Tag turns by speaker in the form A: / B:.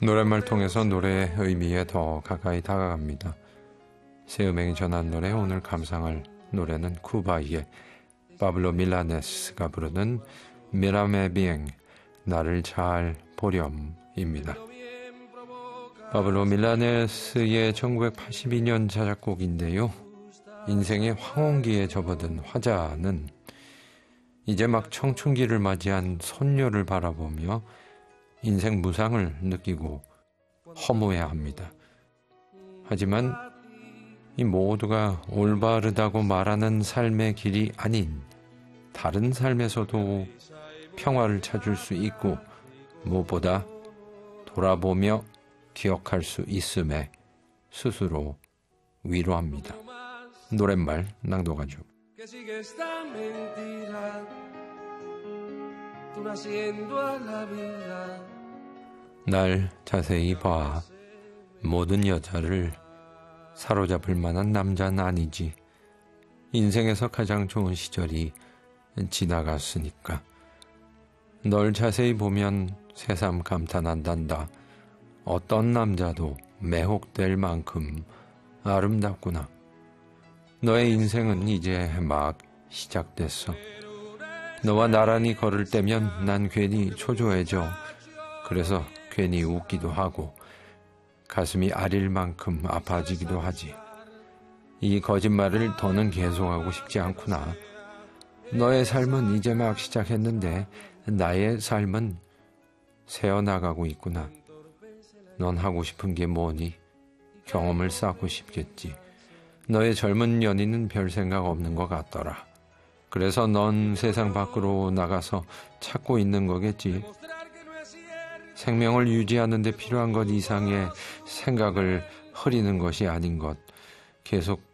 A: 노랫말 통해서 노래의 의미에 더 가까이 다가갑니다. 새 음행이 전한 노래, 오늘 감상할 노래는 쿠바의 파블로 밀라네스가 부르는 미라메 비엥, 나를 잘 보렴입니다. 파블로 밀라네스의 1982년 자작곡인데요. 인생의 황혼기에 접어든 화자는 이제 막 청춘기를 맞이한 손녀를 바라보며 인생 무상을 느끼고 허무해합니다. 하지만 이 모두가 올바르다고 말하는 삶의 길이 아닌 다른 삶에서도 평화를 찾을 수 있고 무엇보다 돌아보며 기억할 수 있음에 스스로 위로합니다. 노랫말 낭독하죠. 날 자세히 봐. 모든 여자를 사로잡을 만한 남자는 아니지. 인생에서 가장 좋은 시절이 지나갔으니까. 널 자세히 보면 새삼 감탄한단다. 어떤 남자도 매혹될 만큼 아름답구나. 너의 인생은 이제 막 시작됐어. 너와 나란히 걸을 때면 난 괜히 초조해져. 그래서 괜히 웃기도 하고 가슴이 아릴 만큼 아파지기도 하지. 이 거짓말을 더는 계속하고 싶지 않구나. 너의 삶은 이제 막 시작했는데 나의 삶은 새어나가고 있구나. 넌 하고 싶은 게 뭐니? 경험을 쌓고 싶겠지. 너의 젊은 연인은 별 생각 없는 것 같더라. 그래서 넌 세상 밖으로 나가서 찾고 있는 거겠지. 생명을 유지하는 데 필요한 것 이상의 생각을 흐리는 것이 아닌 것. 계속